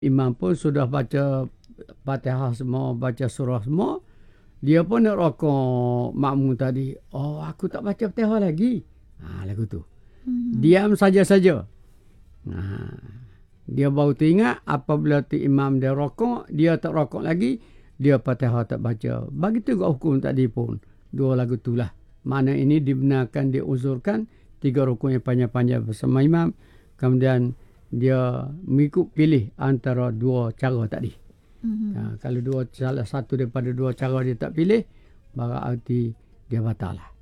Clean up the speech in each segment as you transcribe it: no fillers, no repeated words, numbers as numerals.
Imam pun sudah baca Fatihah semua, baca surah semua. Dia pun nak rokok makmum tadi. Oh, aku tak baca Fatihah lagi. Lagu tu. Diam saja-saja. Dia baru teringat apabila tu imam dia rokok, dia tak rokok lagi, dia Fatihah tak baca. Begitu juga hukum tadi pun. Dua lagu itulah. Mana ini dibenarkan, diuzurkan, 3 rukun yang panjang-panjang bersama imam. Kemudian dia mengikut pilih antara 2 cara tadi. Kalau salah satu daripada 2 cara dia tak pilih, berarti dia batal lah.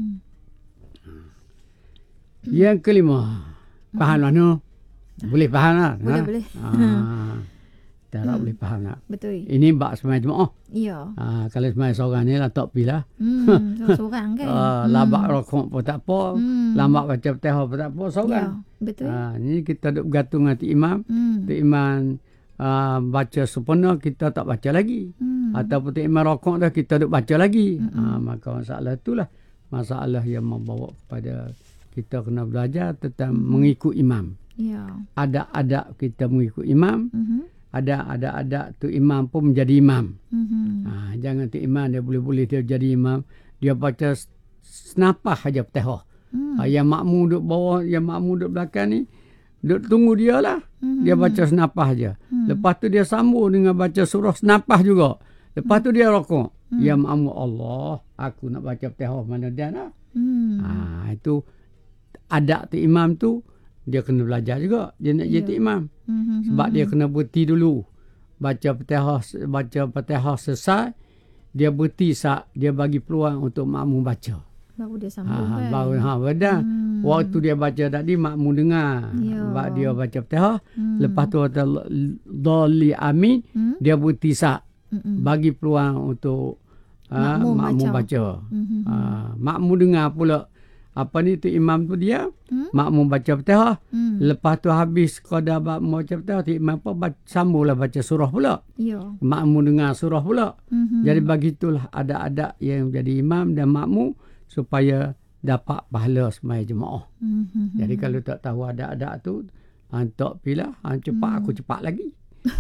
Yang kelima, faham mana? Boleh faham lah. Boleh. Tak boleh faham lah. Betul. Ini bak semai jemaah. Ya. Kalau semai seorang ni lah tak pilih lah. Seorang kan. Lambat rokok pun tak apa. Lambat baca Fatihah pun tak apa. Seorang. Ya, betul. Ni kita duduk bergantung dengan imam. Imam baca sempurna, kita tak baca lagi. Ataupun imam rokok dah, kita duduk baca lagi. Maka masalah itulah masalah yang membawa kepada kita kena belajar tentang mengikut imam. Ya. Ada kita mengikut imam. Ada tu imam pun menjadi imam. Jangan tu imam dia boleh-boleh dia jadi imam. Dia baca senapah aja Fatihah. Yang makmum duduk bawah, yang makmum duduk belakang ni, duduk tunggu dia lah. Dia baca senapah aja. Lepas tu dia sambung dengan baca surah senapah juga. Lepas tu dia rokok. Ya makmum, Allah, aku nak baca Fatihah mana dia nak. Itu ada tu imam tu, dia kena belajar juga. Dia nak jadi imam. Sebab dia kena berhenti dulu. Baca Fatihah selesai. Dia berhenti dia bagi peluang untuk makmum baca. Baru dia sambung kan. Baru dah. Waktu dia baca tadi, makmum dengar. Sebab dia baca Fatihah. Lepas tu kata Dhalli Amin. Dia berhenti bagi peluang untuk makmum baca. Makmum dengar pula. Apa ni tu imam tu dia, makmum baca Fatihah. Lepas tu habis qada makmum baca Fatihah, tu imam pun sambunglah baca surah pula. Ya. Makmum dengar surah pula. Jadi begitulah ada yang jadi imam dan makmum supaya dapat pahala semai jemaah. Jadi kalau tak tahu ada tu, tak pilih, cepat aku cepat lagi.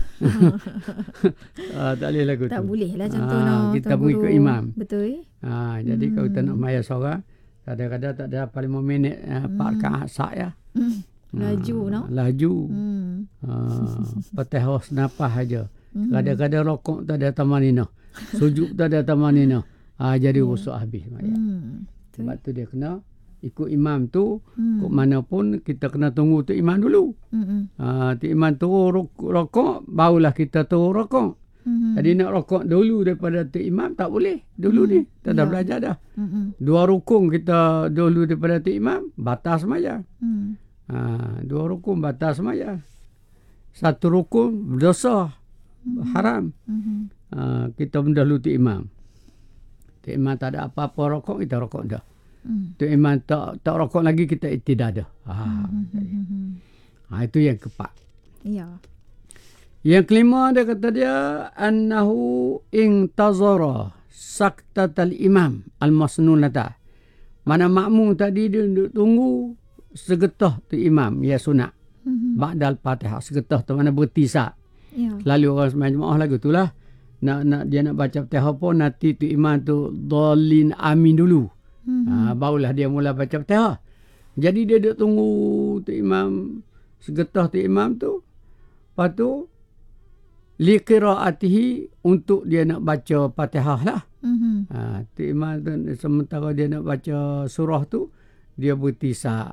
Tak boleh lagu tu. Tak boleh lah macam tu. Kita mengikut imam. Betul. Jadi kalau kita nak maya seorang, kadang-kadang tak ada 5 minit 4 rakaat sak ya. Laju Laju. Fatihah senapah aja. Kadang-kadang rokok tak ada tamanina. Sujud tak ada tamanina. Jadi rosak habis. Sebab tu dia kena ikut imam tu. Kok mana pun kita kena tunggu tu imam dulu. Tu imam turun rokok, barulah kita turun rokok. Jadi nak rokok dulu daripada tu imam tak boleh. Dulu ni kita dah belajar dah. 2 rukun kita dulu daripada tu imam, batas semaya. 2 rukun batas semaya. 1 rukun berdosa, haram. Kita mendahulu tu imam. Tu imam tak ada apa-apa rokok, kita rokok dah. Tu imam tak rokok lagi, kita tidak ada. Itu yang keempat. Ya. Yang kelima dia kata dia annahu intazara saktatal imam al-masnunata. Mana makmum tadi dia duduk tunggu segetah tu imam ya sunat. Ba'dal Fatihah segetah tu mana berhenti sak. Ya. Lalu orang sembahyang jemaah lagu itulah. Nak dia nak baca Fatihah pun nanti tu imam tu dhalin amin dulu. Barulah dia mula baca Fatihah. Jadi dia duduk tunggu tu imam segetah tu imam tu. Lepas tu liqiraatihi untuk dia nak baca Fatihah lah. Tu imam tu sementara dia nak baca surah tu, dia berhenti sak.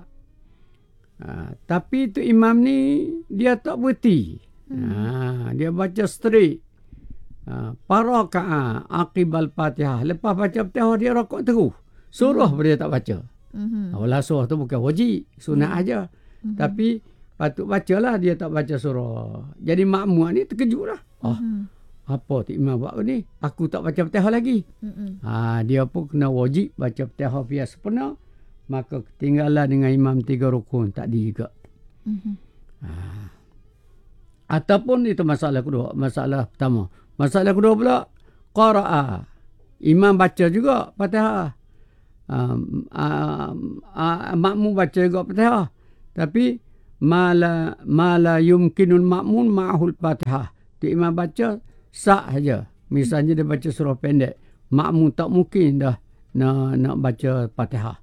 Tapi tu imam ni dia tak berhenti. Dia baca straight. Paraka'a aqibal Fatihah. Lepas baca Fatihah dia rakaat terus. Surah pun dia tak baca. Walau surah tu bukan wajib, sunat aja. Tapi patut bacalah, dia tak baca surah. Jadi makmum ni terkejut lah. Apa tu imam buat ni? Aku tak baca Fatihah lagi. Dia pun kena wajib baca Fatihah biasa sempurna. Maka ketinggalan dengan imam 3 rukun tadi juga. Ataupun itu masalah kedua. Masalah pertama. Masalah kedua pula, qara'a. Imam baca juga Fatihah. Makmum baca juga Fatihah. Tapi mala yumkinul ma'mun ma'ahul Fatihah. Tu imam baca sak saja. Misalnya dia baca surah pendek, makmum tak mungkin dah nak baca Fatihah.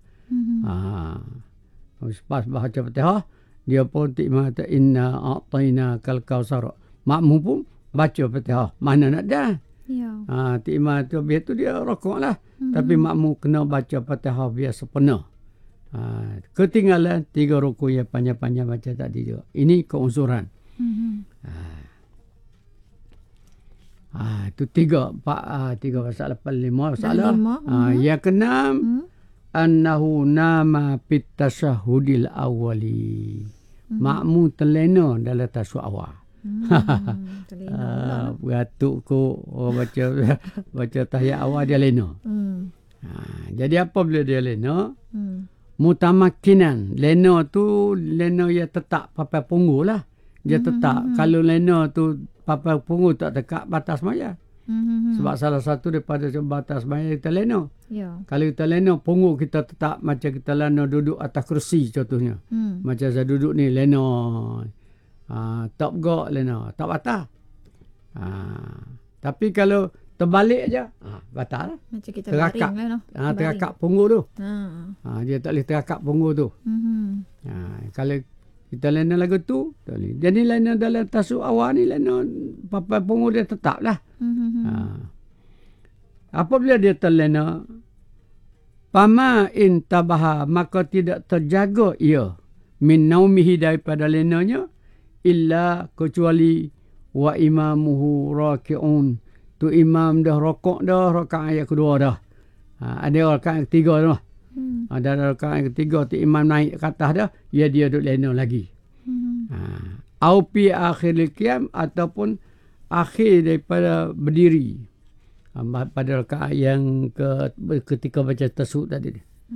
Pas baca Fatihah, dia pun tu imam kata inna a'tayna kal kausar. Makmum pun baca Fatihah. Mana nak dah? Ya. Tu imam tu biar tu dia rokok lah. Tapi makmum kena baca Fatihah biar sepenuh. Ketinggalan 3 rukuk yang panjang-panjang baca tadi juga. Ini keunsuran. Itu 3 masalah 5 masalah. Yang keenam annahu nama fit tasyahudil awwali. Makmum terlena dalam tasyahud awal. Beratuk ko baca tahiyat awal dia lena. Jadi apabila dia lena, mutamakinan. Lena tu lena yang tetap papai punggu lah. Dia tetap. Kalau lena tu papai punggu tak dekat batas maya. Sebab salah satu daripada batas maya kita lena. Ya. Kalau kita lena, punggu kita tetap macam kita lena duduk atas kursi contohnya. Macam saya duduk ni lena. Tak bergerak lena. Tak batas. Tapi kalau terbalik aja, batal lah. Macam kita terakak baring lah. terakak punggu tu. Dia tak boleh terakak punggu tu. Kalau kita lena lagu tu, tak boleh. Jadi lena dalam tasuk awal ni, lena papai punggu dia tetap lah. Apabila dia terlena, pama in tabaha, maka tidak terjaga ia min naumihi daripada lenanya, illa kecuali wa imamuhu raki'un. Tu imam dah rokok dah, rakaat ayat kedua dah. Ada rakaat ketiga dah. Ada rakaat ketiga tu imam naik ke atas dah, dia duduk lena lagi. Au pi akhiril qiyam, ataupun akhir daripada berdiri. Pada rakaat yang ketika baca tasawuf tadi.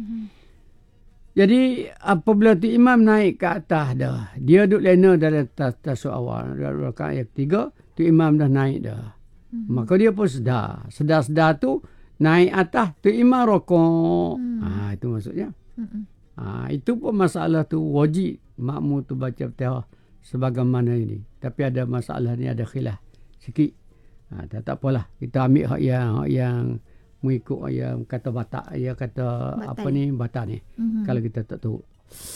Jadi apabila tu imam naik ke atas dah, dia duduk lena dalam tasawuf awal. Rakaat yang ketiga, tu imam dah naik dah. Maka dia pun sedar. Sedar-sedar tu naik atas, tu imam rokok. Itu maksudnya. Itu pun masalah tu wajib makmum tu baca Fatihah sebagaimana ini. Tapi ada masalah ni, ada khilaf sikit. Tak apalah. Kita ambil hak yang mengikut yang kata batak, yang kata batal. Apa ni batal ni. Kalau kita tak tahu.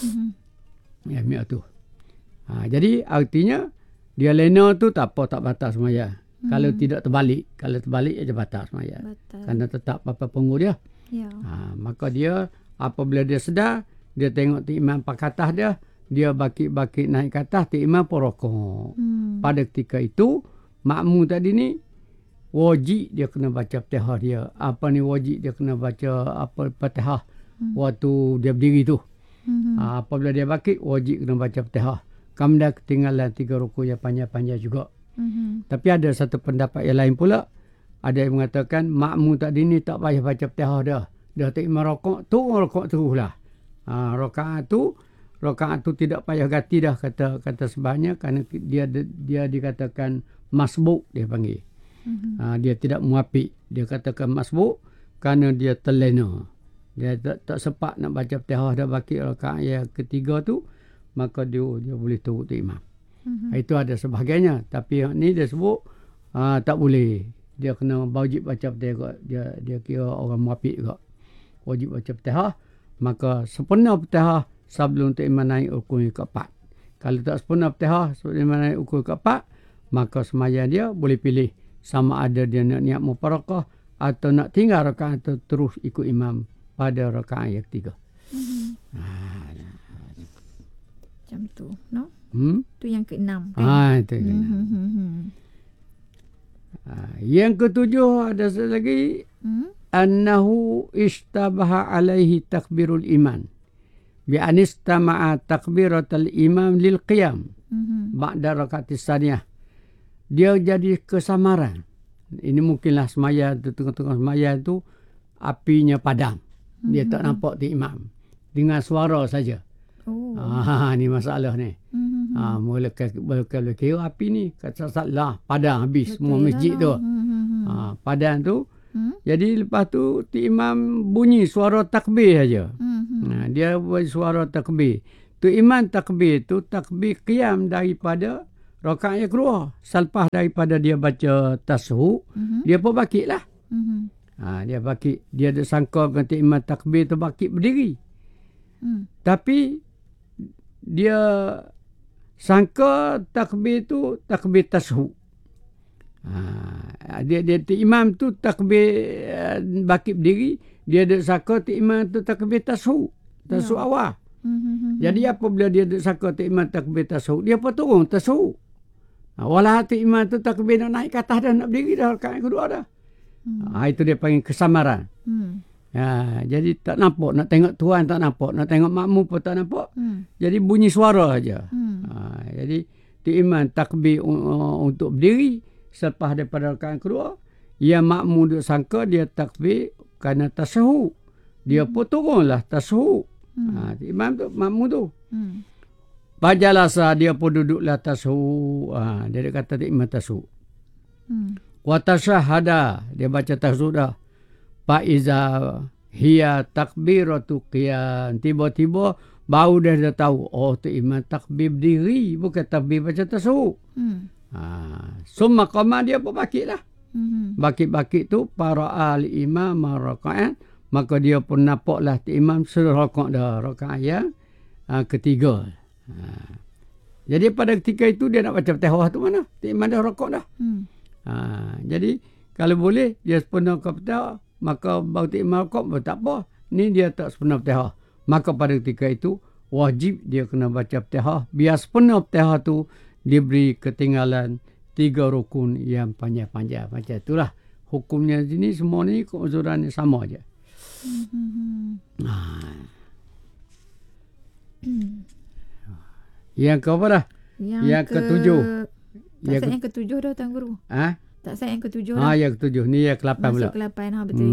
Ya, ambil tu. Jadi artinya dia lena tu tak apa, tak batal semaya. Kalau tidak terbalik, kalau terbalik aja batal semaya. Kerana tetap apa punggu dia. Ya. Maka dia apabila dia sedar, dia tengok tu imam pakai atas dia baki-baki naik ke atas, tu imam pun rokok. Pada ketika itu, makmum tadi ni wajib dia kena baca Fatihah dia. Apa ni wajib dia kena baca apa Fatihah waktu dia berdiri tu. Apabila dia baki, wajib kena baca Fatihah. Kemudian ketinggalan 3 rukuk yang panjang-panjang juga. Tapi ada satu pendapat yang lain pula. Ada yang mengatakan makmum tadi ni tak payah baca Fatihah dah. Dah tak imam rokok terus lah. Rakaat tu tidak payah ganti dah kata sebabnya, kerana dia dikatakan masbuk, dia panggil. Dia tidak muafiq. Dia katakan masbuk kerana dia terlena. Dia tak sempat nak baca Fatihah dah baki rakaat yang ketiga tu, maka dia boleh turut tu imam. Itu ada sebagainya. Tapi yang ni dia sebut tak boleh. Dia kena wajib baca Fatihah. Dia kira orang muafiq juga. Wajib baca Fatihah. Maka sempurna Fatihah sebelum tu imam naik rukun ke-4. Kalau tak sempurna Fatihah sebelum imam naik rukun ke-4, maka sembahyang dia boleh pilih sama ada dia nak niat mufarakah atau nak tinggal rakaat atau terus ikut imam pada rakaat yang ketiga. Macam tu, no? Tu yang ke-6 kan? Itu yang ke-6. Yang ke-7 ada satu lagi. Annahu ishtabaha alaihi takbirul iman. Bi'an istama'a takbiratul imam lil qiyam. Ba'da rakatis saniyah. Dia jadi kesamaran. Ini mungkinlah semaya tu, tengah-tengah semaya tu apinya padam. Dia tak nampak tu imam. Dengan suara saja. Ni masalah ni. Mula kira api ni kata lah padam habis. Betul semua masjid tu. Padam tu. Jadi lepas tu imam bunyi suara takbir saja. Dia buat suara takbir. Tu imam takbir tu takbir qiyam daripada rakaat yang kedua. Selepas daripada dia baca tasyahud, dia pun bakit lah. Dia bakit. Dia ada sangka nanti imam takbir tu bakit berdiri. Tapi dia sangka takbir tu takbir tasyahud. Dia imam tu takbir bakit berdiri, dia ada sangka imam tu takbir tasyahud. Tasyahud awal. Jadi apabila dia ada sangka imam takbir tasyahud, dia pun turun tasyahud. Walau imam tu takbir nak naik ke atas dah, nak berdiri dah rakaat kedua dah. Itu dia panggil kesamaran. Jadi tak nampak, nak tengok tuan tak nampak, nak tengok makmum pun tak nampak. Jadi bunyi suara aja. Jadi tu imam takbir untuk berdiri selepas daripada rakaat kedua, yang makmum duk sangka dia takbir kerana tasyahud. Dia pun turunlah tasyahud. Imam tu, makmum tu. Bajalasa, dia pun duduklah tasyahud. Dia kata imam tasyahud. Wa tasyahada, dia baca tasyahud dah. Fa'iza hiya takbiratu qiyam. Tiba-tiba baru dia tahu, oh tu imam takbir berdiri, bukan takbir baca tasyahud. Summa qama, dia pun bakit lah. Bakit-bakit tu para ahli imam rakaat, maka dia pun nampaklah tu imam sudah rakaat dah, rakaat yang ketiga. Jadi pada ketika itu dia nak baca Fatihah tu mana? Tu imam dah rakaat dah. Jadi kalau boleh dia sempurna Fatihah, maka baru tu imam rakaat tak apa. Ni dia tak sempurna Fatihah. Maka pada ketika itu wajib dia kena baca Fatihah. Biar sempurna Fatihah tu diberi ketinggalan 3 rukun yang panjang-panjang. Macam itulah hukumnya sini, semua ni keuzuran sama aja. Yang ke apa dah? Yang ke-7. Yang ke-7 dah Tuan Guru. Tak saya yang ke-7 dah. Yang ke-7. Ni yang ke-8 pula. Masuk ke-8, betul.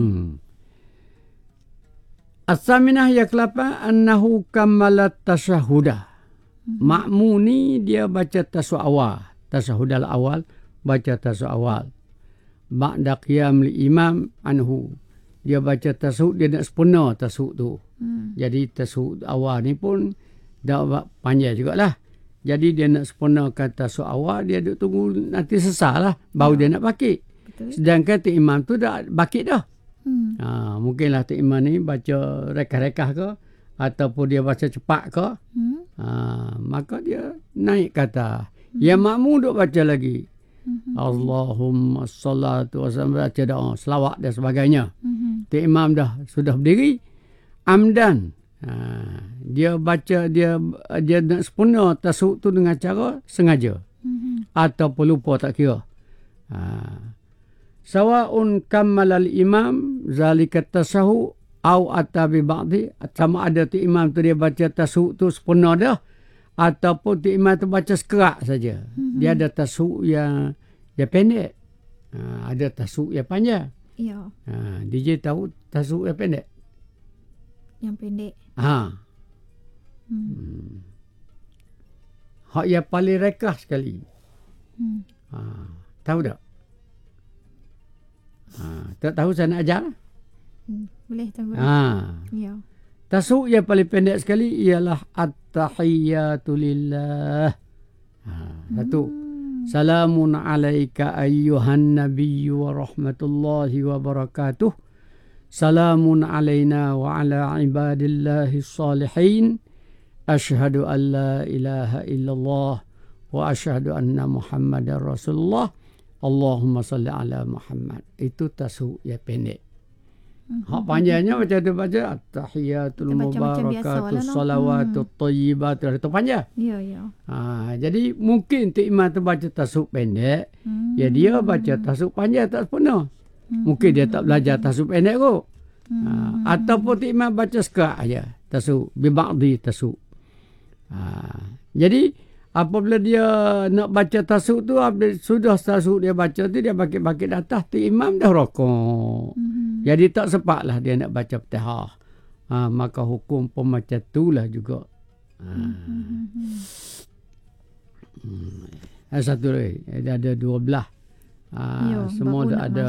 As-saminah yang ke-8, annahu kammalat tasyahudah. Makmum ni dia baca tasyahud awal. Tasyahud awal, baca tasyahud awal. Ba'da qiyam li imam anhu. Dia baca tasyahud, dia nak sempurna tasyahud tu. Jadi tasyahud awal ni pun dah panjang jugalah. Jadi dia nak sempurnakan tasyahud awal, dia duk tunggu nanti selesai lah. Baru dia nak bakit. Sedangkan tu imam tu dah bakit dah. Mungkinlah tu imam ni baca rekah-rekah ke, ataupun dia baca cepat ke. Maka dia naik kata. Yang makmum duk baca lagi. Allahumma salatu wassalam, baca doa, selawat dan sebagainya. Tu imam dah sudah berdiri. Amdan. Dia baca, dia nak sempurna tasyahud tu dengan cara sengaja. Ataupun lupa, tak kira. Sawa'un kammalal imam zalika tasyahud au atabi ba'di, sama ada tu imam tu dia baca tasyahud tu sempurna dah, ataupun tu imam tu baca sekerak saja. Dia ada tasyahud yang pendek, ada tasyahud yang panjang. Ya. DJ tahu tasyahud yang pendek? Yang pendek. Hak yang paling rekah sekali. Tahu tak? Tak tahu, saya nak ajar. Boleh Tuan Guru. Ya. Tasyahud yang paling pendek sekali ialah at-tahiyyatu lillah. Satu. Salamun alaika ayyuhan nabiyyu wa rahmatullahi wa barakatuh. Salamun alaina wa ala ibadillahi salihin. Ashhadu an la ilaha illallah wa ashhadu anna Muhammadar Rasulullah. Allahumma salli ala Muhammad. Itu tasyahud yang pendek. Hak panjangnya macam tu baca at-tahiyatul mubarakatus salawatut thayyibatul, itu panjang. Ya. Jadi mungkin tu imam tu baca tasyahud pendek, ya dia baca tasyahud panjang tak sempurna. Mungkin dia tak belajar tasyahud pendek kot. Ataupun tu imam baca sekerak aja tasyahud bi ba'di tasyahud. Jadi apabila dia nak baca tasyahud tu, sudah tasyahud dia baca tu, dia bakit-bakit atas, tu imam dah rokok. Jadi tak sempatlah dia nak baca Fatihah. Maka hukum pun macam itulah juga. Satu lagi, ada 12. Semua dah ada.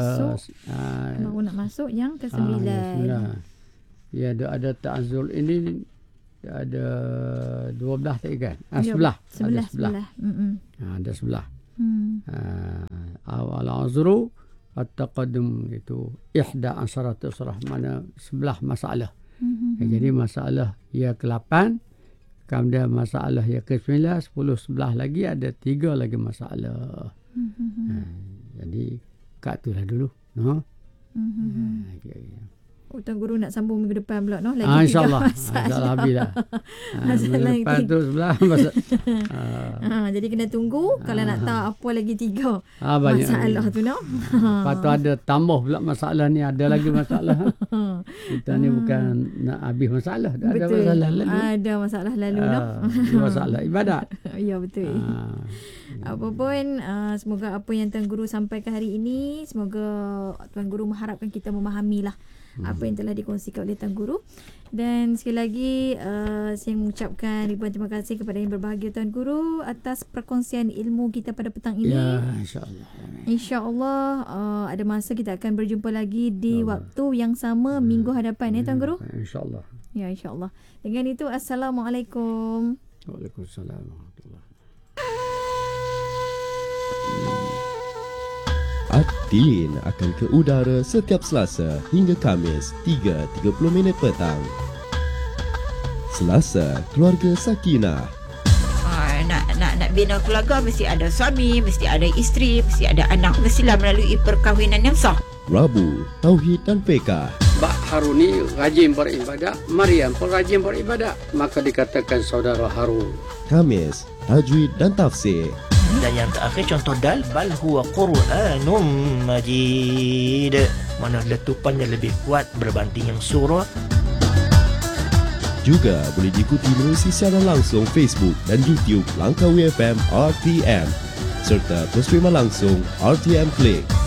Baru nak masuk yang ke-9. Ya, ada ta'azzul ini ada 12 tak kan? Ya, 11. Ada 11. Ada 11. Al-azru at-taqaddum itu ihda asharat usrah, mana 11 masalah. Jadi masalah yang ke-8, kemudian masalah yang ke-9, 10, 11 lagi, ada 3 lagi masalah. Jadi kat tu lah dulu. No? Tuan Guru nak sambung minggu depan pula, no? Lagi 3 masalah. InsyaAllah habis lah. Masalah minggu depan tu sebelah. Jadi kena tunggu kalau nak tahu apa lagi 3 masalah tu, no? Lepas tu ada tambah pula masalah ni. Ada lagi masalah. Kita ni bukan nak habis masalah. Ada masalah lalu. Ada masalah lalu, no? Masalah ibadat. Ya, betul. Apa pun, semoga apa yang Tuan Guru sampaikan hari ini, semoga Tuan Guru mengharapkan kita memahamilah apa yang telah dikongsikan oleh Tuan Guru. Dan sekali lagi saya mengucapkan ribuan terima kasih kepada yang berbahagia Tuan Guru atas perkongsian ilmu kita pada petang ini. Ya, insyaAllah. InsyaAllah ada masa kita akan berjumpa lagi di waktu yang sama minggu hadapan, ya Tuan Guru. InsyaAllah. Ya, insyaAllah. Dengan itu, Assalamualaikum. Waalaikumsalam warahmatullahi. Aktilin akan ke udara setiap Selasa hingga Khamis 3.30 petang. Selasa, Keluarga Sakinah. Nak bina keluarga mesti ada suami, mesti ada isteri, mesti ada anak, mestilah melalui perkahwinan yang sah. Rabu, Tauhid dan Fiqh. Mbak Haruni rajin beribadah, Maryam pun rajin beribadah, maka dikatakan saudara Harun. Khamis, Tajwid dan Tafsir. Dan yang terakhir contoh dal, bal huwa Qur'anum Majid, mana letupannya lebih kuat berbanding yang surah. Juga boleh diikuti melalui siaran langsung Facebook dan YouTube Langkawi FM RTM serta terus terima langsung RTM Klik.